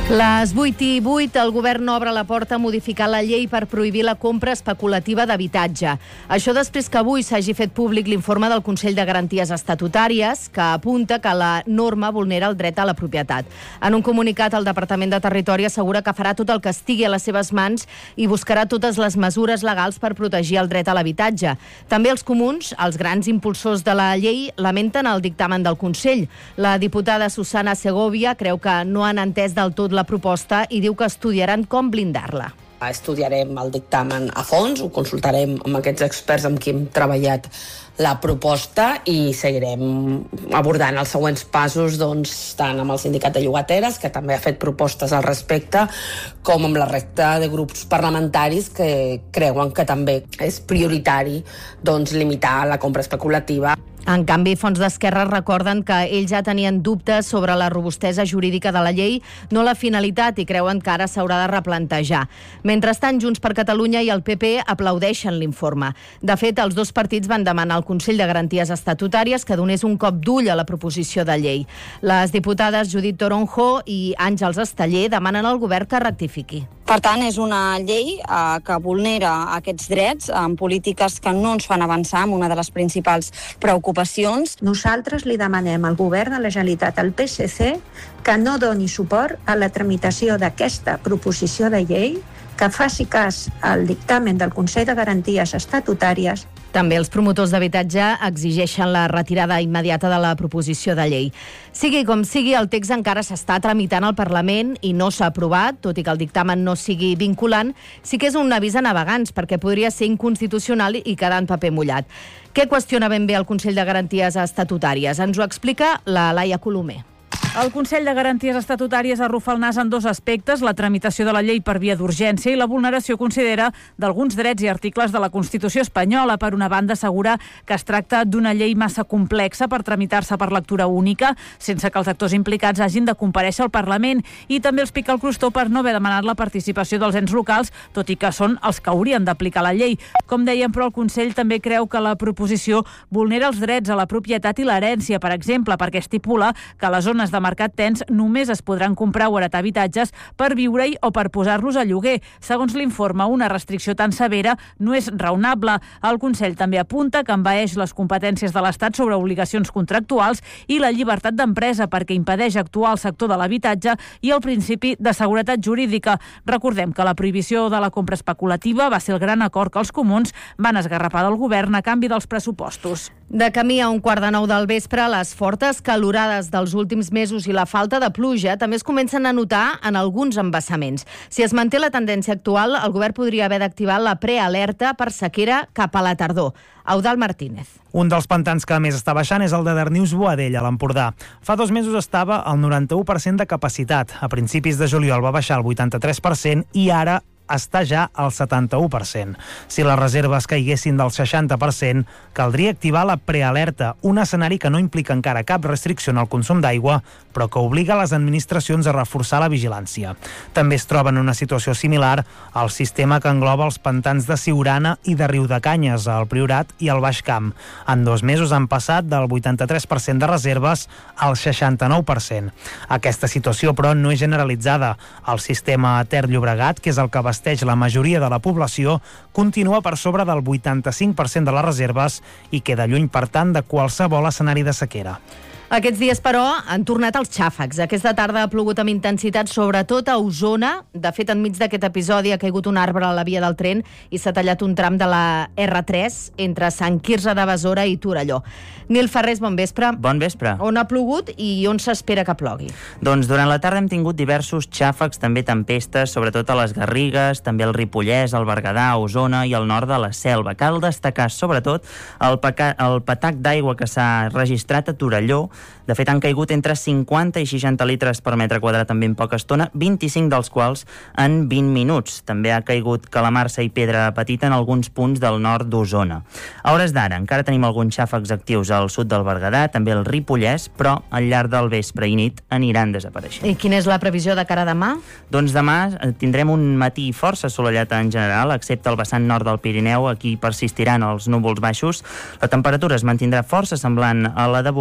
Les 8:08, el govern obre la porta a modificar la llei per prohibir la compra especulativa d'habitatge. Això després que avui s'hagi fet públic l'informe del Consell de Garanties Estatutàries, que apunta que la norma vulnera el dret a la propietat. En un comunicat, el Departament de Territori assegura que farà tot el que estigui a les seves mans i buscarà totes les mesures legals per protegir el dret a l'habitatge. També els comuns, els grans impulsors de la llei, lamenten el dictamen del Consell. La diputada Susana Segovia creu que no han entès del tot la proposta i diu que estudiaran com blindar-la. Estudiarem el dictamen a fons, ho consultarem amb aquests experts amb qui hem treballat la proposta i seguirem abordant els següents passos tant amb el sindicat de llogateres, que també ha fet propostes al respecte, com amb la resta de grups parlamentaris que creuen que també és prioritari limitar la compra especulativa. En canvi, fonts d'Esquerra recorden que ells ja tenien dubtes sobre la robustesa jurídica de la llei, no la finalitat, i creuen que ara s'haurà de replantejar. Mentrestant, Junts per Catalunya i el PP aplaudeixen l'informe. De fet, els dos partits van demanar al Consell de Garanties Estatutàries que donés un cop d'ull a la proposició de llei. Les diputades Judit Toronjo i Àngels Esteller demanen al govern que rectifiqui. Per tant, és una llei que vulnera aquests drets amb polítiques que no ens fan avançar en una de les principals preocupacions. Nosaltres li demanem al govern de la Generalitat, al PSC, que no doni suport a la tramitació d'aquesta proposició de llei, que faci cas al dictamen del Consell de Garanties Estatutàries. També els promotors d'habitatge exigeixen la retirada immediata de la proposició de llei. Sigui com sigui, el text encara s'està tramitant al Parlament i no s'ha aprovat, tot i que el dictamen no sigui vinculant. Sí que és un avís a navegants, perquè podria ser inconstitucional i quedar en paper mullat. Què qüestiona ben bé el Consell de Garanties Estatutàries? Ens ho explica la Laia Colomer. El Consell de Garanties Estatutàries arrufa el nas en dos aspectes, la tramitació de la llei per via d'urgència i la vulneració, considera, d'alguns drets i articles de la Constitució espanyola. Per una banda, assegura que es tracta d'una llei massa complexa per tramitar-se per lectura única, sense que els actors implicats hagin de comparèixer al Parlament, i també els pica el crostó per no haver demanat la participació dels ens locals, tot i que són els que haurien d'aplicar la llei. Com dèiem, però, el Consell també creu que la proposició vulnera els drets a la propietat i l'herència, per exemple, perquè estipula que a les zones de mercat tens només es podran comprar o heretar habitatges per viure-hi o per posar-los a lloguer. Segons l'informe, una restricció tan severa no és raonable. El Consell també apunta que envaeix les competències de l'Estat sobre obligacions contractuals i la llibertat d'empresa perquè impedeix actuar al sector de l'habitatge i el principi de seguretat jurídica. Recordem que la prohibició de la compra especulativa va ser el gran acord que els comuns van esgarrapar del govern a canvi dels pressupostos. De camí a 8:45 del vespre, les fortes calorades dels últims mesos i la falta de pluja també es comencen a notar en alguns embassaments. Si es manté la tendència actual, el govern podria haver d'activar la prealerta per sequera cap a la tardor. Eudald Martínez. Un dels pantans que més està baixant és el de Darnius-Boadell, a l'Empordà. Fa 2 mesos estava al 91% de capacitat. A principis de juliol va baixar al 83% i ara està ja al 71%. Si les reserves caiguessin del 60%, caldria activar la prealerta, un escenari que no implica encara cap restricció en el consum d'aigua, però que obliga les administracions a reforçar la vigilància. També es troba en una situació similar al sistema que engloba els pantans de Siurana i de Riudecanyes, al Priorat i al Baix Camp. En 2 mesos han passat del 83% de reserves al 69%. Aquesta situació, però, no és generalitzada. El sistema Ter-Llobregat, que és el que abasteix la majoria de la població, continua per sobre del 85% de les reserves i queda lluny, per tant, de qualsevol escenari de sequera. Aquests dies, però, han tornat els xàfecs. Aquesta tarda ha plogut amb intensitat, sobretot a Osona. De fet, enmig d'aquest episodi ha caigut un arbre a la via del tren i s'ha tallat un tram de la R3 entre Sant Quirze de Besora i Torelló. Nil Ferrés, bon vespre. Bon vespre. On ha plogut i on s'espera que plogui? Doncs durant la tarda hem tingut diversos xàfecs, també tempestes, sobretot a les Garrigues, també al Ripollès, al Berguedà, a Osona i al nord de la Selva. Cal destacar, sobretot, el patac d'aigua que s'ha registrat a Torelló. De fet, han caigut entre 50 i 60 litres per metre quadrat en ben poca estona, 25 dels quals en 20 minuts. També ha caigut calamarsa i pedra petita en alguns punts del nord d'Osona. A hores d'ara encara tenim alguns xàfecs actius al sud del Berguedà, també al Ripollès, però al llarg del vespre i nit aniran desapareixent. I quina és la previsió de cara a demà? Doncs demà tindrem un matí força assolellat en general, excepte el vessant nord del Pirineu. Aquí persistiran els núvols baixos. La temperatura es mantindrà força semblant a la d'avui,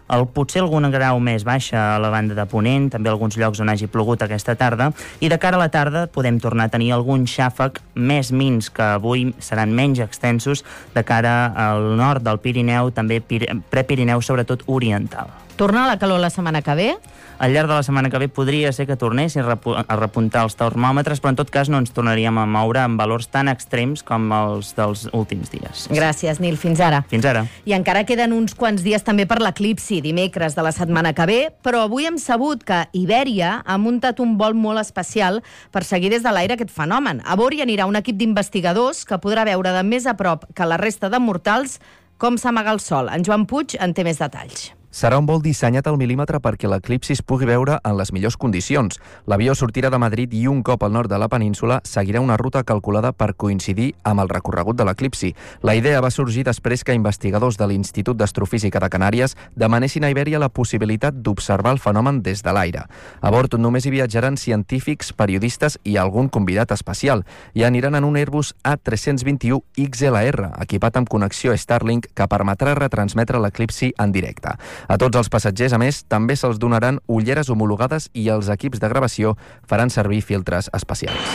Potser algun grau més baixa a la banda de Ponent, també alguns llocs on hagi plogut aquesta tarda, i de cara a la tarda podem tornar a tenir algun xàfec més mints, que avui seran menys extensos de cara al nord del Pirineu, també prepirineu, sobretot oriental. Torna la calor la setmana que ve? Al llarg de la setmana que ve podria ser que tornessin a repuntar els termòmetres, però en tot cas no ens tornaríem a moure amb valors tan extrems com els dels últims dies. Gràcies, Nil. Fins ara. Fins ara. I encara queden uns quants dies també per l'eclipsi, dimecres de la setmana que ve, però avui hem sabut que Ibèria ha muntat un vol molt especial per seguir des de l'aire aquest fenomen. A bord hi anirà un equip d'investigadors que podrà veure de més a prop que la resta de mortals com s'amaga el sol. En Joan Puig en té més detalls. Serà un vol dissenyat al mil·límetre perquè l'eclipsi es pugui veure en les millors condicions. L'avió sortirà de Madrid i un cop al nord de la península seguirà una ruta calculada per coincidir amb el recorregut de l'eclipsi. La idea va sorgir després que investigadors de l'Institut d'Astrofísica de Canàries demanessin a Ibèria la possibilitat d'observar el fenomen des de l'aire. A bord només hi viatjaran científics, periodistes i algun convidat especial, i aniran en un Airbus A321 XLR, equipat amb connexió Starlink que permetrà retransmetre l'eclipsi en directe. A tots els passatgers, a més, també se'ls donaran ulleres homologades i els equips de gravació faran servir filtres especials.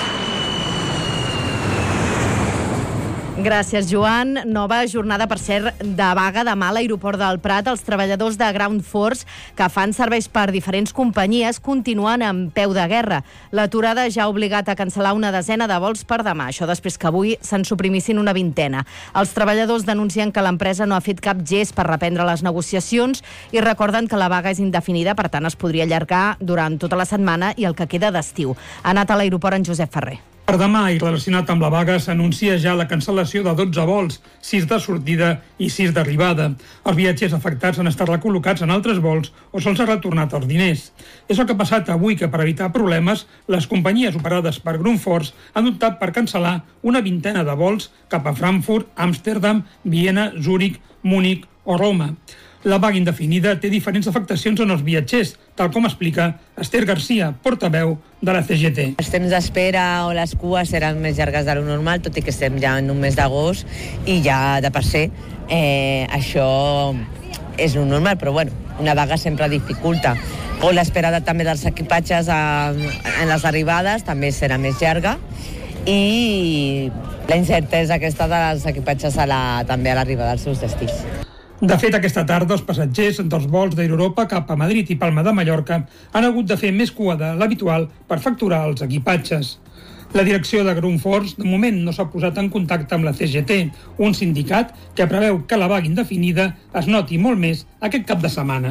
Gràcies, Joan. Nova jornada, per cert, de vaga demà a l'aeroport del Prat. Els treballadors de Ground Force, que fan serveis per diferents companyies, continuen en peu de guerra. L'aturada ja ha obligat a cancel·lar una desena de vols per demà. Això després que avui se'n suprimissin una vintena. Els treballadors denuncien que l'empresa no ha fet cap gest per reprendre les negociacions i recorden que la vaga és indefinida, per tant es podria allargar durant tota la setmana i el que queda d'estiu. Ha anat a l'aeroport en Josep Ferrer. Per demà, i relacionat amb la vaga, s'anuncia ja la cancel·lació de 12 vols, 6 de sortida i 6 d'arribada. Els viatgers afectats han estat recol·locats en altres vols o se'ls ha retornat els diners. És el que ha passat avui, que per evitar problemes, les companyies operades per Ground Force han optat per cancel·lar una vintena de vols cap a Frankfurt, Amsterdam, Viena, Zúrich, Múnich o Roma. La vaga indefinida té diferents afectacions en els viatgers, tal com explica Esther Garcia, portaveu de la CGT. Els temps d'espera o les cues seran més llargues de lo normal, tot i que estem ja en un mes d'agost i ja de per ser això és lo normal, però bueno, una vaga sempre dificulta. O l'espera també dels equipatges en les arribades també serà més llarga i la incertesa aquesta dels equipatges també a l'arribada als seus destins. De fet, aquesta tarda els passatgers dels vols d'Europa cap a Madrid i Palma de Mallorca han hagut de fer més cua de l'habitual per facturar els equipatges. La direcció de Ground Force de moment no s'ha posat en contacte amb la CGT, un sindicat que preveu que la vaga indefinida es noti molt més aquest cap de setmana.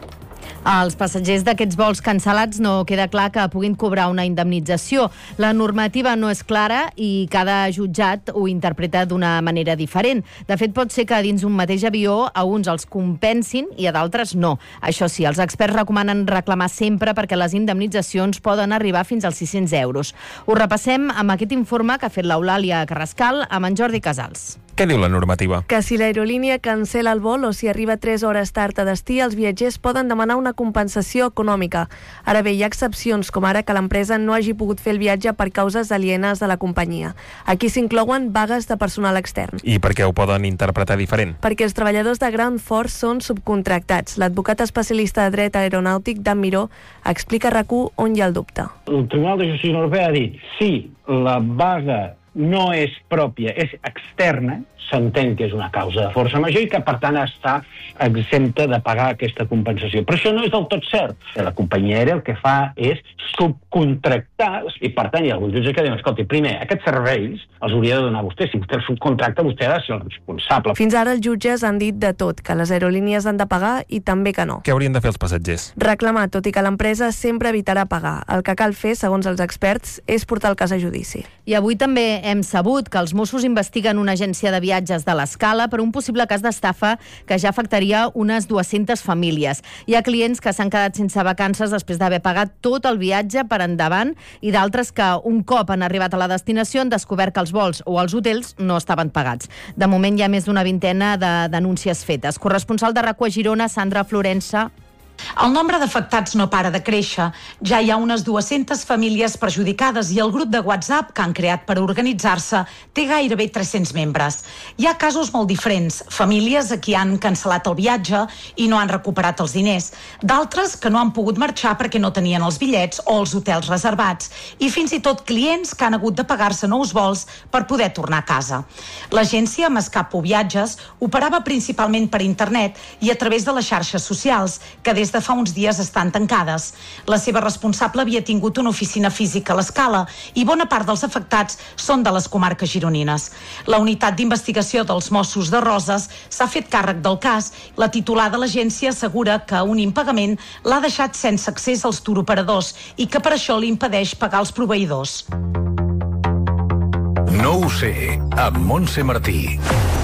Als passatgers d'aquests vols cancel·lats no queda clar que puguin cobrar una indemnització. La normativa no és clara i cada jutjat ho interpreta d'una manera diferent. De fet, pot ser que dins un mateix avió a uns els compensin i a d'altres no. Això sí, els experts recomanen reclamar sempre perquè les indemnitzacions poden arribar fins als 600 euros. Ho repassem amb aquest informe que ha fet l'Eulàlia Carrascal amb en Jordi Casals. Què diu la normativa? Que si l'aerolínia cancela el vol o si arriba 3 hores tard a destí, els viatgers poden demanar una compensació econòmica. Ara bé, hi ha excepcions, com ara que l'empresa no hagi pogut fer el viatge per causes alienes de la companyia. Aquí s'inclouen vagues de personal extern. I per què ho poden interpretar diferent? Perquè els treballadors de Ground Force són subcontractats. L'advocat especialista de dret aeronàutic, Dan Miró, explica a RAC1 on hi ha el dubte. El Tribunal de Justícia Europea ha dit si la vaga no és pròpia, és externa, s'entén que és una causa de força major i que, per tant, està exempta de pagar aquesta compensació. Però això no és del tot cert. La companyia aèria el que fa és subcontractar, i per tant hi ha alguns jutges que diuen, escolti, primer, aquests serveis els hauria de donar vostè. Si vostè el subcontracta, vostè ha de ser el responsable. Fins ara els jutges han dit de tot, que les aerolínies han de pagar i també que no. Què haurien de fer els passatgers? Reclamar, tot i que l'empresa sempre evitarà pagar. El que cal fer, segons els experts, és portar el cas a judici. I avui també hem sabut que els Mossos investiguen una agència de viatges de l'Escala per un possible cas d'estafa que ja afectaria unes 200 famílies. Hi ha clients que s'han quedat sense vacances després d'haver pagat tot el viatge per endavant i d'altres que un cop han arribat a la destinació han descobert que els vols o els hotels no estaven pagats. De moment hi ha més d'una vintena de denúncies fetes. Corresponsal de RAC1 a Girona, Sandra Florença. El nombre d'afectats no para de créixer. Ja hi ha unes 200 famílies perjudicades i el grup de WhatsApp que han creat per organitzar-se té gairebé 300 membres. Hi ha casos molt diferents. Famílies a qui han cancel·lat el viatge i no han recuperat els diners. D'altres que no han pogut marxar perquè no tenien els bitllets o els hotels reservats. I fins i tot clients que han hagut de pagar-se nous vols per poder tornar a casa. L'agència M'Escapo Viatges operava principalment per internet i a través de les xarxes socials, que des de fa uns dies estan tancades. La seva responsable havia tingut una oficina física a l'Escala i bona part dels afectats són de les comarques gironines. La unitat d'investigació dels Mossos de Roses s'ha fet càrrec del cas. La titular de l'agència assegura que un impagament l'ha deixat sense accés als turoperadors i que per això li impedeix pagar els proveïdors. No ho sé, amb Montse Martí.